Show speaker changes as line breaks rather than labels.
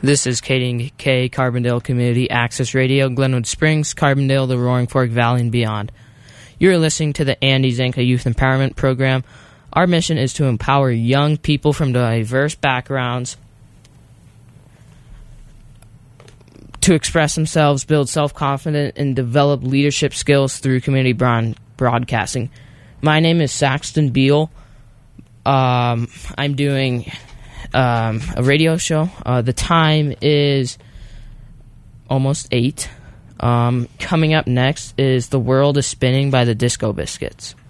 This is KDNK, Carbondale Community Access Radio, Glenwood Springs, Carbondale, the Roaring Fork Valley, and beyond. You're listening to the Andy Zanka Youth Empowerment Program. Our mission is to empower young people from diverse backgrounds to express themselves, build self-confidence, and develop leadership skills through community broadcasting. My name is Saxton Beal. I'm doing a radio show. The time is almost 8. Coming up next is The World is Spinning by the Disco Biscuits.